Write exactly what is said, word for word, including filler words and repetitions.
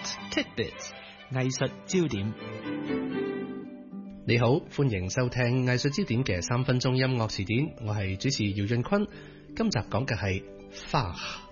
Art Tidbits 藝術焦點。 你好，歡迎收聽藝術焦點嘅三分鐘音樂詞典，我係主持姚潤坤。今集講嘅係花。